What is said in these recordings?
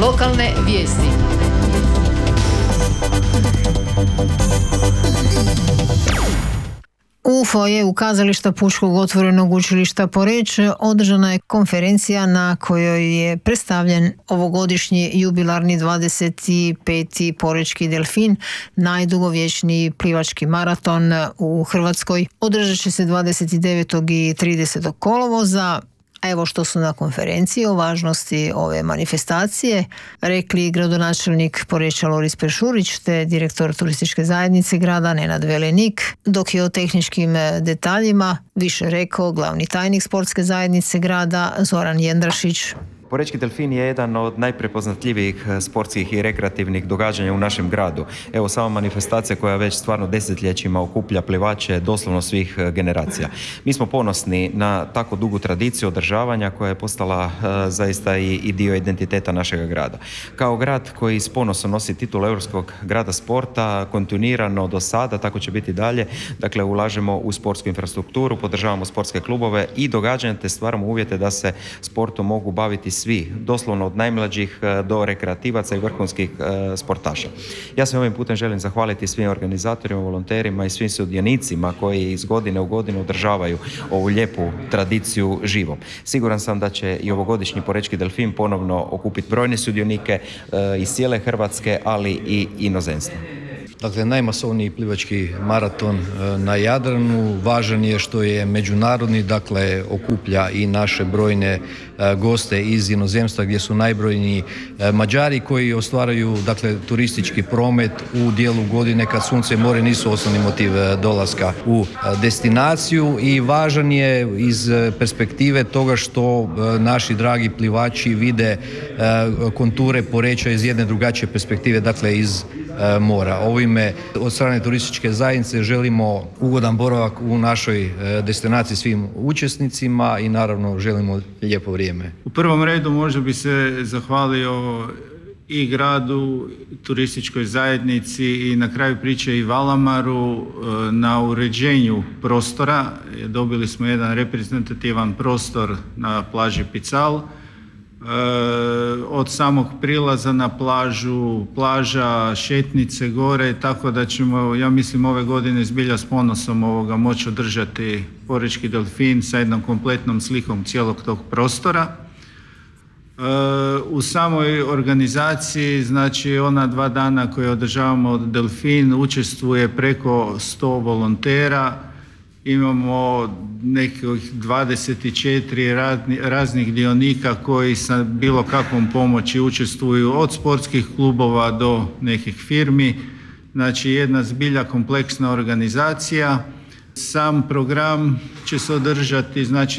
Lokalne vijesti. U foajeu kazališta Pučkog otvorenog učilišta Poreč održana je konferencija na kojoj je predstavljen ovogodišnji jubilarni 25. Porečki delfin, najdugovječniji plivački maraton u Hrvatskoj. Održat će se 29. i 30. kolovoza. A evo što su na konferenciji o važnosti ove manifestacije rekli gradonačelnik Poreča Loris Peršurić te direktor turističke zajednice grada Nenad Velenik, dok je o tehničkim detaljima više rekao glavni tajnik sportske zajednice grada Zoran Jendrašić. Porečki delfin je jedan od najprepoznatljivijih sportskih i rekreativnih događanja u našem gradu. Evo sama manifestacija koja već stvarno desetljećima okuplja plivače doslovno svih generacija. Mi smo ponosni na tako dugu tradiciju održavanja koja je postala zaista i dio identiteta našeg grada. Kao grad koji s ponosom nosi titulu Europskog grada sporta, kontinuirano do sada, tako će biti dalje, dakle ulažemo u sportsku infrastrukturu, podržavamo sportske klubove i događanja te stvaramo uvjete da se sportom mogu baviti svi, doslovno od najmlađih do rekreativaca i vrhunskih sportaša. Ja se ovim putem želim zahvaliti svim organizatorima, volonterima i svim sudionicima koji iz godine u godinu održavaju ovu lijepu tradiciju živom. Siguran sam da će i ovogodišnji Porečki delfin ponovno okupiti brojne sudionike iz cijele Hrvatske, ali i inozemstva. Dakle, najmasovniji plivački maraton na Jadranu, važan je što je međunarodni, dakle okuplja i naše brojne goste iz inozemstva gdje su najbrojniji Mađari koji ostvaraju, dakle, turistički promet u dijelu godine kad sunce i more nisu osnovni motiv dolaska u destinaciju, i važan je iz perspektive toga što naši dragi plivači vide konture Poreča iz jedne drugačije perspektive, dakle iz mora. Ovime od strane turističke zajednice želimo ugodan boravak u našoj destinaciji svim učesnicima i naravno želimo lijepo vrijeme. U prvom redu možda bi se zahvalio i gradu, turističkoj zajednici i na kraju priče i Valamaru na uređenju prostora. Dobili smo jedan reprezentativan prostor na plaži Pical. Od samog prilaza na plažu, plaža, šetnice, gore, tako da ćemo, ja mislim, ove godine zbilja s ponosom moći održati Porečki delfin sa jednom kompletnom slikom cijelog tog prostora. U samoj organizaciji, znači ona 2 dana koje održavamo delfin, učestvuje preko 100 volontera. Imamo nekih 24 raznih dionika koji sa bilo kakvom pomoći učestvuju, od sportskih klubova do nekih firmi. Znači jedna zbilja kompleksna organizacija. Sam program će se održati, znači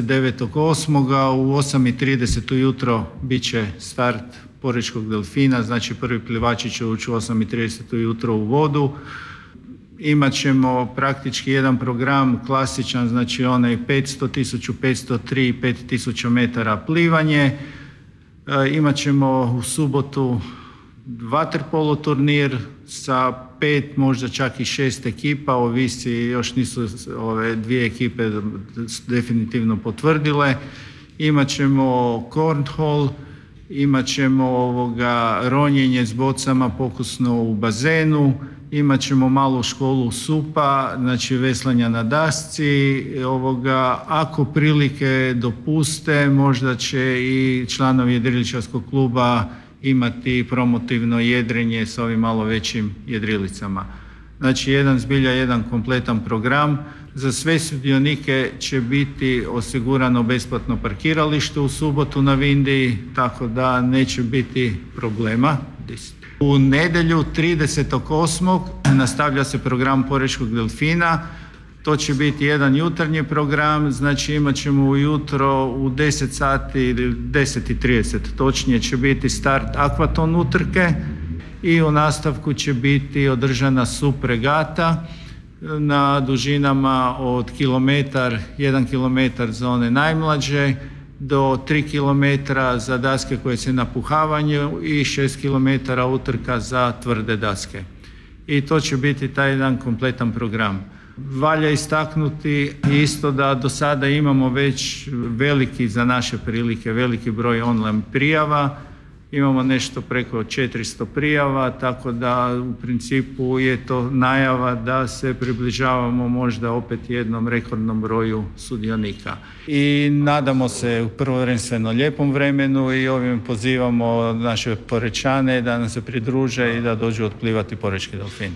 29.8. u 8:30 ujutro bit će start Porečkog delfina, znači prvi plivači će ući u 8:30 ujutro u vodu. Imat ćemo praktički jedan program klasičan, znači onaj 500, 1503 i 5000 metara plivanje. Imat ćemo u subotu vaterpolo turnir sa 5, možda čak i 6 ekipa, ovisi, još nisu ove 2 ekipe definitivno potvrdile. Imat ćemo cornhole, imat ćemo ronjenje s bocama pokusno u bazenu, imat ćemo malu školu supa, znači veslanja na dasci. Ako prilike dopuste, možda će i članovi jedriličarskog kluba imati promotivno jedrenje s ovim malo većim jedrilicama. Znači jedan kompletan program. Za sve sudionike će biti osigurano besplatno parkiralište u subotu na Vindiji, tako da neće biti problema. U nedjelju 30.8. nastavlja se program Porečkog delfina. To će biti jedan jutarnji program, znači imat ćemo ujutro u 10 sati ili 10:30 točnije će biti start akvaton utrke i u nastavku će biti održana sup regata na dužinama od 1 kilometar za one najmlađe do 3 km za daske koje se napuhavaju i 6 km utrka za tvrde daske. I to će biti taj jedan kompletan program. Valja istaknuti isto da do sada imamo već veliki, za naše prilike, veliki broj online prijava. Imamo nešto preko 400 prijava, tako da u principu je to najava da se približavamo možda opet jednom rekordnom broju sudionika. I nadamo se prvenstveno lijepom vremenu i ovim pozivamo naše Porečane da nam se pridruže i da dođu otplivati Porečki delfin.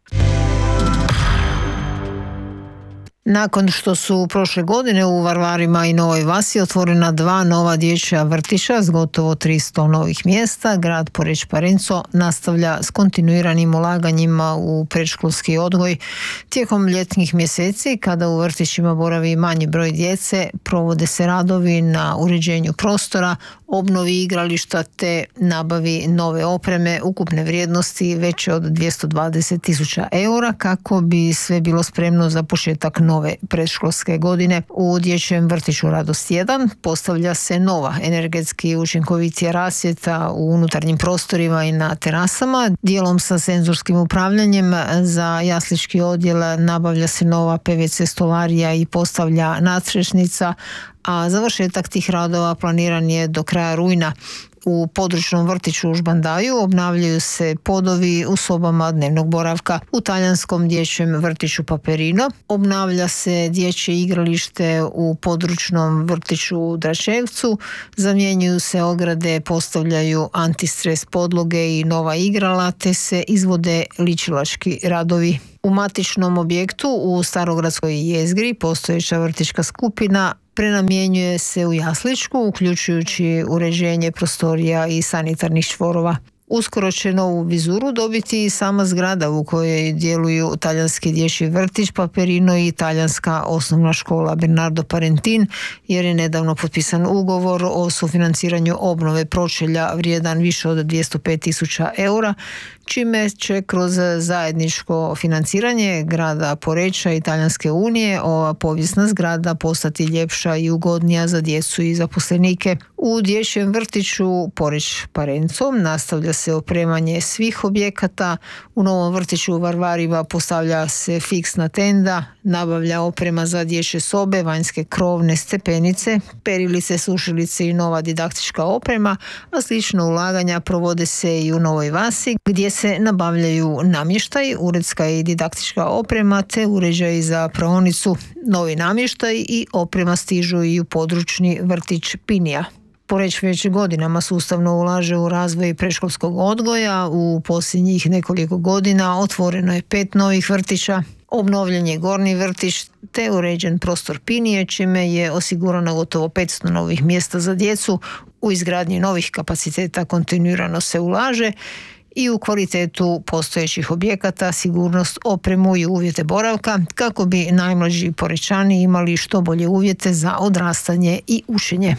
Nakon što su prošle godine u Varvarima i Novoj Vasi otvorena 2 nova dječja vrtića s gotovo 300 novih mjesta, grad Poreč Parenco nastavlja s kontinuiranim ulaganjima u predškolski odgoj. Tijekom ljetnih mjeseci, kada u vrtićima boravi manji broj djece, provode se radovi na uređenju prostora, obnovi igrališta te nabavi nove opreme ukupne vrijednosti veće od 220.000 eura kako bi sve bilo spremno za početak nove predškolske godine. U dječjem vrtiću Radost 1 postavlja se nova energetski učinkovitija rasvjeta u unutarnjim prostorima i na terasama. Dijelom sa senzorskim upravljanjem za jaslički odjel nabavlja se nova PVC stolarija i postavlja nadstrešnica, a završetak tih radova planiran je do kraja rujna. U područnom vrtiću u Žbandaju obnavljaju se podovi u sobama dnevnog boravka. U talijanskom dječjem vrtiću Paperino obnavlja se dječje igralište u područnom vrtiću u Dračevcu, zamjenjuju se ograde, postavljaju antistres podloge i nova igrala, te se izvode ličilački radovi. U matičnom objektu u Starogradskoj jezgri postojeća vrtićka skupina prenamjenjuje se u jasličku, uključujući uređenje prostorija i sanitarnih čvorova. Uskoro će novu vizuru dobiti i sama zgrada u kojoj djeluju talijanski dječji vrtić Paperino i talijanska osnovna škola Bernardo Parentin, jer je nedavno potpisan ugovor o sufinanciranju obnove pročelja vrijedan više od 205.000 eura, čime će kroz zajedničko financiranje grada Poreča i Talijanske unije ova povijesna zgrada postati ljepša i ugodnija za djecu i zaposlenike. U dječjem vrtiću Poreč Parenco nastavlja se opremanje svih objekata. U novom vrtiću u Varvarima postavlja se fiksna tenda, nabavlja oprema za dječje sobe, vanjske krovne stepenice, perilice, sušilice i nova didaktička oprema, a slično ulaganja provode se i u Novoj Vasi, gdje se nabavljaju namještaj, uredska i didaktička oprema te uređaji za praonicu. Novi namještaj i oprema stižu i u područni vrtić Pinija. Poreč već godinama sustavno ulaže u razvoj predškolskog odgoja. U posljednjih nekoliko godina otvoreno je 5 novih vrtića, obnovljen je gornji vrtić te uređen prostor Pinije, čime je osigurano gotovo 500 novih mjesta za djecu. U izgradnji novih kapaciteta kontinuirano se ulaže i u kvalitetu postojećih objekata, sigurnost, opremu i uvjete boravka kako bi najmlađi Porečani imali što bolje uvjete za odrastanje i učenje.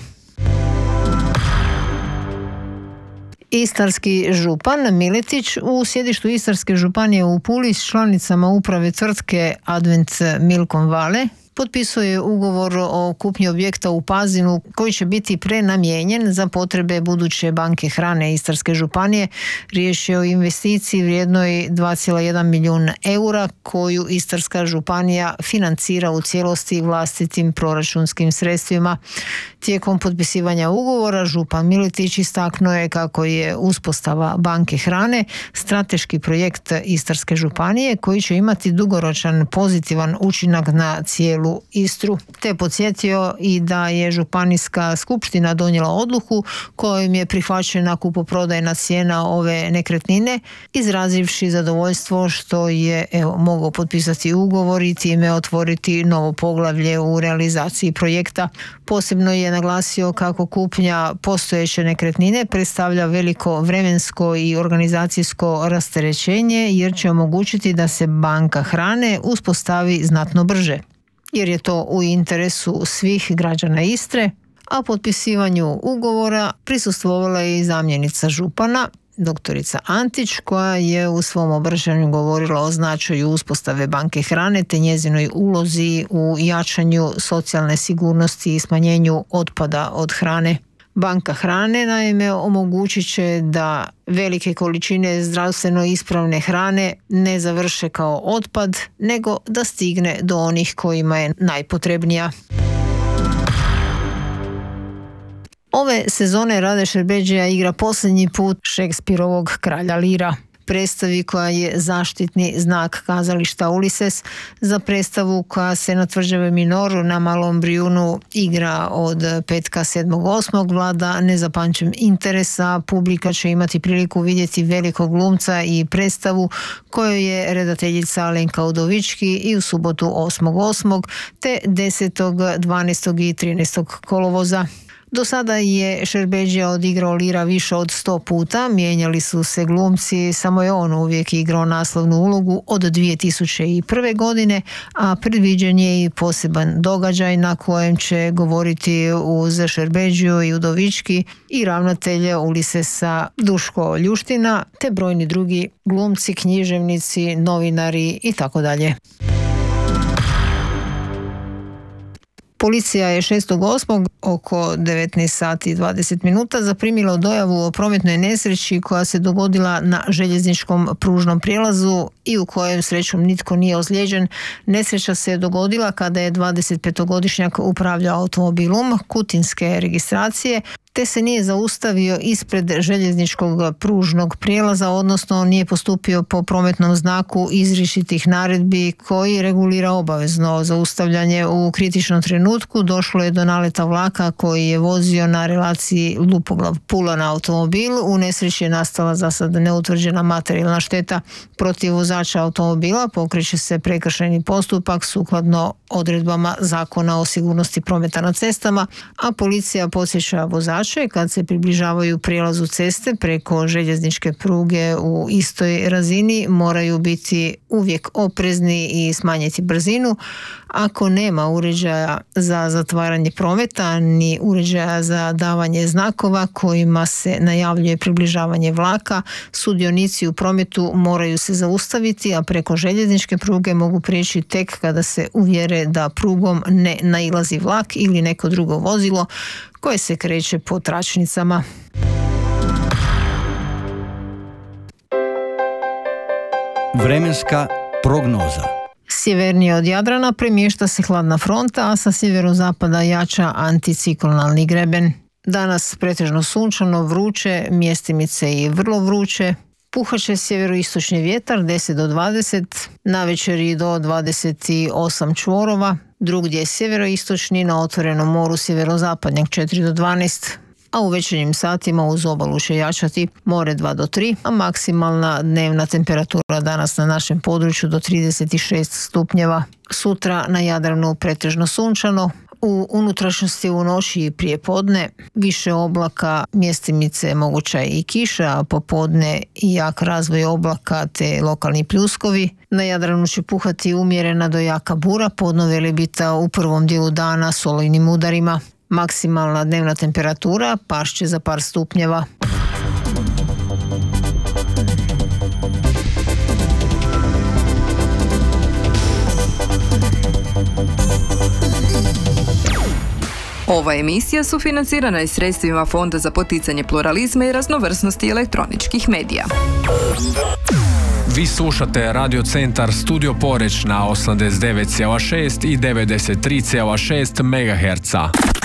Istarski župan Miletić u sjedištu Istarske županije u Puli s članicama uprave tvrtke Advent Milkom Vale potpisuje ugovor o kupnji objekta u Pazinu koji će biti prenamijenjen za potrebe buduće banke hrane Istarske županije. Riječ je o investiciji vrijednoj 2,1 milijun eura koju Istarska županija financira u cijelosti vlastitim proračunskim sredstvima. Tijekom potpisivanja ugovora župan Miletić istaknuo je kako je uspostava banke hrane strateški projekt Istarske županije koji će imati dugoročan pozitivan učinak na cijelu Istru, te podsjetio i da je županijska skupština donijela odluku kojom je prihvaćena kupoprodajna cijena ove nekretnine, izrazivši zadovoljstvo što je mogao potpisati ugovor i time otvoriti novo poglavlje u realizaciji projekta. Posebno je naglasio kako kupnja postojeće nekretnine predstavlja veliko vremensko i organizacijsko rasterećenje jer će omogućiti da se banka hrane uspostavi znatno brže, jer je to u interesu svih građana Istre, a potpisivanju ugovora prisustvovala je i zamjenica župana, doktorica Antić, koja je u svom obraćanju govorila o značaju uspostave banke hrane te njezinoj ulozi u jačanju socijalne sigurnosti i smanjenju otpada od hrane. Banka hrane naime omogućit će da velike količine zdravstveno ispravne hrane ne završe kao otpad, nego da stigne do onih kojima je najpotrebnija. Ove sezone Rade Šerbedžija igra posljednji put Šekspirovog Kralja Lira. Predstavi koja je zaštitni znak kazališta Ulises. Za predstavu koja se na Tvrđavi Minoru na Malom Brijunu igra od petka 7.8. vlada nezapamćen interesa. Publika će imati priliku vidjeti velikog glumca i predstavu koju je redateljica Alenka Udovički i u subotu 8.8. te 10., 12. i 13. kolovoza. Do sada je Šerbedžija odigrao Lira više od 100 puta, mijenjali su se glumci, samo je on uvijek igrao naslovnu ulogu od 2001. godine, a predviđen je i poseban događaj na kojem će govoriti uz Šerbedžiju i Udovički i ravnatelje Ulisesa Duško Ljuština, te brojni drugi glumci, književnici, novinari i tako dalje. Policija je 6.8. oko 19 sati i 20 minuta zaprimila dojavu o prometnoj nesreći koja se dogodila na željezničkom pružnom prijelazu i u kojem srećom nitko nije ozlijeđen. Nesreća se dogodila kada je 25-godišnjak upravljao automobilom kutinske registracije te se nije zaustavio ispred željezničkog pružnog prijelaza, odnosno nije postupio po prometnom znaku izričitih naredbi koji regulira obavezno zaustavljanje. U kritičnom trenutku došlo je do naleta vlaka koji je vozio na relaciji Lupoglav-Pula na automobil. U nesreći je nastala za sad neutvrđena materijalna šteta. Protiv vozača automobila pokreće se prekršajni postupak sukladno odredbama Zakona o sigurnosti prometa na cestama, a policija podsjeća vozače kad se približavaju prijelazu ceste preko željezničke pruge u istoj razini moraju biti uvijek oprezni i smanjiti brzinu. Ako nema uređaja za zatvaranje prometa ni uređaja za davanje znakova kojima se najavljuje približavanje vlaka, sudionici u prometu moraju se zaustaviti, a preko željezničke pruge mogu prijeći tek kada se uvjere da prugom ne nailazi vlak ili neko drugo vozilo koje se kreće po tračnicama. Vremenska prognoza. Sjevernije od Jadrana premješta se hladna fronta, a sa sjeverozapada jača anticiklonalni greben. Danas pretežno sunčano, vruće, mjestimice i vrlo vruće. Puhaće sjeveroistočni vjetar 10 do 20, navečer do 28 čvorova, drugdje sjeveroistočni, na otvorenom moru sjeverozapadnjak 4 do 12, a u večernjim satima uz obalu će jačati more 2 do 3, a maksimalna dnevna temperatura danas na našem području do 36 stupnjeva. Sutra na Jadranu pretežno sunčano, u unutrašnjosti u noći i prije podne više oblaka, mjestimice moguća i kiša, a popodne i jak razvoj oblaka te lokalni pljuskovi. Na Jadranu će puhati umjerena do jaka bura, podno velebita u prvom dijelu dana s olujnim udarima. Maksimalna dnevna temperatura pašće za par stupnjeva. Ova emisija sufinancirana je sredstvima Fonda za poticanje pluralizma i raznovrsnosti elektroničkih medija. Vi slušate Radio Centar Studio Poreč na 89,6 i 93,6 MHz.